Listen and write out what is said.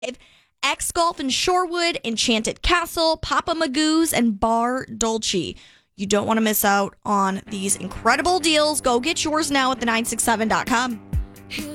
X Golf in Shorewood, Enchanted Castle, Papa Magoo's, and Bar Dolce. You don't want to miss out on these incredible deals. Go get yours now at the967.com.